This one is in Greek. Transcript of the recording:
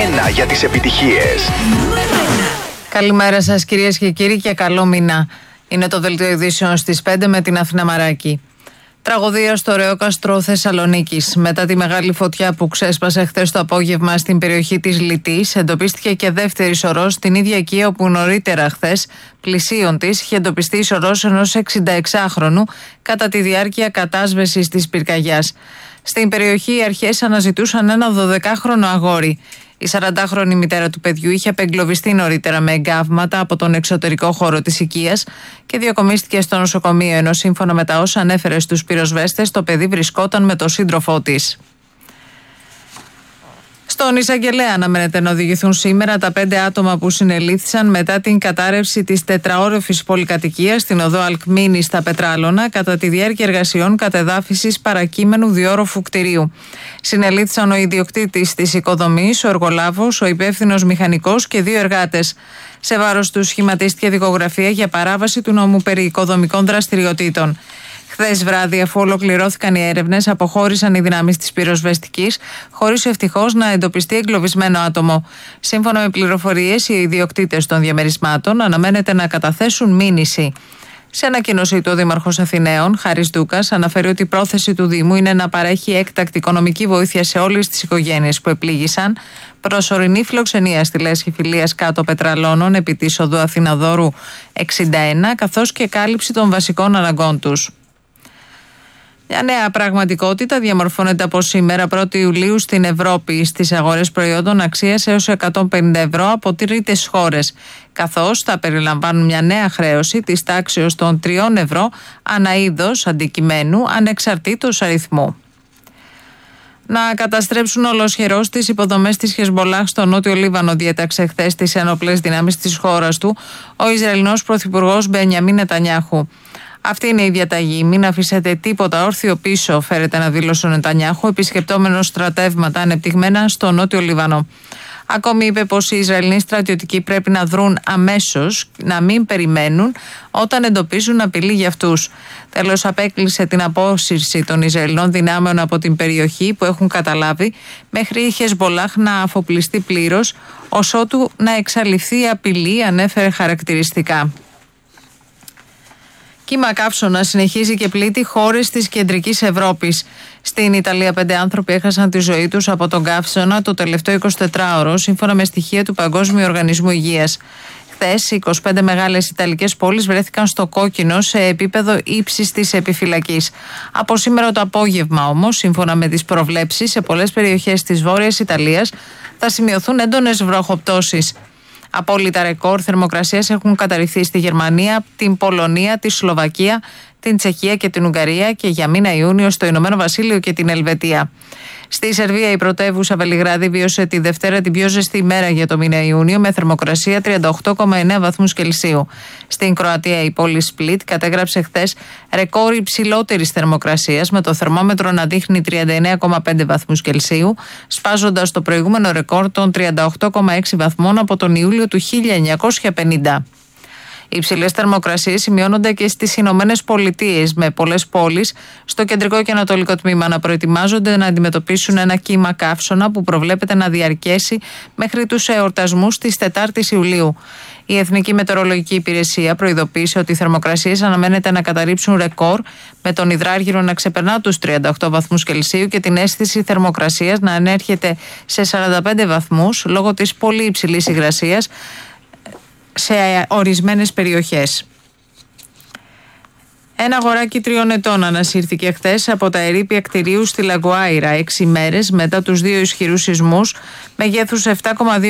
1 για τις επιτυχίες. Καλημέρα σας κυρίες και κύριοι και καλό μήνα. Είναι το δελτίο ειδήσεων στις 5 με την Αθήνα Μαράκη. Τραγωδία στο Ρεόκαστρο Θεσσαλονίκης. Μετά τη μεγάλη φωτιά που ξέσπασε χθες το απόγευμα στην περιοχή της Λυτής, εντοπίστηκε και δεύτερη σωρός στην ίδια οικία όπου νωρίτερα χθες, πλησίον της, είχε εντοπιστεί η σωρός ενός 66χρονου κατά τη διάρκεια κατάσβεσης της πυρκαγιάς. Στην περιοχή οι αρχές αναζητούσαν ένα 12χρονο αγόρι. Η 40χρονη μητέρα του παιδιού είχε απεγκλωβιστεί νωρίτερα με εγκάβματα από τον εξωτερικό χώρο της οικίας και διακομίστηκε στο νοσοκομείο, ενώ σύμφωνα με τα όσα ανέφερε στους πυροσβέστες, το παιδί βρισκόταν με τον σύντροφό της. Στον εισαγγελέα αναμένεται να οδηγηθούν σήμερα τα 5 άτομα που συνελήφθησαν μετά την κατάρρευση της τετραόροφης πολυκατοικίας στην οδό Αλκμίνη στα Πετράλωνα κατά τη διάρκεια εργασιών κατεδάφισης παρακείμενου διόροφου κτηρίου. Συνελήφθησαν ο ιδιοκτήτης της οικοδομής, ο εργολάβος, ο υπεύθυνος μηχανικός και 2 εργάτες. Σε βάρος τους σχηματίστηκε δικογραφία για παράβαση του νόμου περί οικοδομικών δραστηριοτήτων. Χθες βράδυ, αφού ολοκληρώθηκαν οι έρευνες, αποχώρησαν οι δυνάμεις της πυροσβεστικής, χωρίς ευτυχώς να εντοπιστεί εγκλωβισμένο άτομο. Σύμφωνα με πληροφορίες, οι ιδιοκτήτες των διαμερισμάτων αναμένεται να καταθέσουν μήνυση. Σε ανακοίνωσή του, ο Δήμαρχος Αθηναίων, Χάρης Ντούκας, αναφέρει ότι η πρόθεση του Δήμου είναι να παρέχει έκτακτη οικονομική βοήθεια σε όλες τις οικογένειες που επλήγησαν, προσωρινή φιλοξενία στη λέσχη Φιλίας κάτω Πετραλώνων επί της οδού Αθηναδόρου 61, καθώς και κάλυψη των βασικών αναγκών τους. Μια νέα πραγματικότητα διαμορφώνεται από σήμερα 1η Ιουλίου στην Ευρώπη στις αγορές προϊόντων αξίας έως 150 ευρώ από τρίτες χώρες, καθώς θα περιλαμβάνουν μια νέα χρέωση της τάξεως των 3 ευρώ ανά είδος αντικειμένου ανεξαρτήτως αριθμού. Να καταστρέψουν ολοσχερώς τις υποδομές της Χεσμολάχ στο νότιο Λίβανο, διέταξε χθες τις ενόπλες δυνάμεις της χώρας του ο Ισραηλινός πρωθυπουργός Μπενιαμίν Νετανιάχου. Αυτή είναι η διαταγή. Μην αφήσετε τίποτα όρθιο πίσω, φέρεται να δήλωσε ο Νετανιάχου, επισκεπτόμενος στρατεύματα ανεπτυγμένα στο νότιο Λίβανο. Ακόμη είπε πως οι Ισραηλοί στρατιωτικοί πρέπει να δρουν αμέσως, να μην περιμένουν όταν εντοπίζουν απειλή για αυτούς. Τέλος, απέκλεισε την απόσυρση των Ισραηλινών δυνάμεων από την περιοχή που έχουν καταλάβει, μέχρι η Χεσμολάχ να αφοπλιστεί πλήρως, ως ότου να εξαλειφθεί η απειλή, ανέφερε χαρακτηριστικά. Κύμα καύσωνα συνεχίζει και πλήττει χώρες της κεντρικής Ευρώπης. Στην Ιταλία 5 άνθρωποι έχασαν τη ζωή τους από τον καύσωνα το τελευταίο 24ωρο, σύμφωνα με στοιχεία του Παγκόσμιου Οργανισμού Υγείας. Χθες, 25 μεγάλες Ιταλικές πόλεις βρέθηκαν στο κόκκινο σε επίπεδο ύψης της επιφυλακής. Από σήμερα το απόγευμα όμως, σύμφωνα με τις προβλέψεις, σε πολλές περιοχές της Βόρειας Ιταλίας θα σημειωθούν έντονες βροχοπτώσεις. Απόλυτα ρεκόρ θερμοκρασίας έχουν καταρριφθεί στη Γερμανία, την Πολωνία, τη Σλοβακία, την Τσεχία και την Ουγγαρία και για μήνα Ιούνιο στο Ηνωμένο Βασίλειο και την Ελβετία. Στη Σερβία η πρωτεύουσα Βελιγράδη βίωσε τη Δευτέρα την πιο ζεστή ημέρα για το μήνα Ιούνιο με θερμοκρασία 38,9 βαθμούς Κελσίου. Στην Κροατία η πόλη Σπλίτ κατέγραψε χθες ρεκόρ υψηλότερης θερμοκρασίας με το θερμόμετρο να δείχνει 39,5 βαθμούς Κελσίου, σπάζοντας το προηγούμενο ρεκόρ των 38,6 βαθμών από τον Ιούλιο του 1950. Οι υψηλές θερμοκρασίες σημειώνονται και στις Ηνωμένες Πολιτείες, με πολλές πόλεις στο κεντρικό και ανατολικό τμήμα να προετοιμάζονται να αντιμετωπίσουν ένα κύμα καύσωνα που προβλέπεται να διαρκέσει μέχρι τους εορτασμούς της 4ης Ιουλίου. Η Εθνική Μετεωρολογική Υπηρεσία προειδοποίησε ότι οι θερμοκρασίες αναμένεται να καταρρύψουν ρεκόρ, με τον υδράργυρο να ξεπερνά τους 38 βαθμούς Κελσίου και την αίσθηση θερμοκρασίας να ανέρχεται σε 45 βαθμούς λόγω της πολύ υψηλής υγρασίας σε ορισμένες περιοχές. Ένα αγοράκι 3 ετών ανασύρθηκε χθες από τα ερείπια κτηρίου στη Λαγκουάιρα 6 μέρες μετά τους 2 ισχυρούς σεισμούς μεγέθους 7,2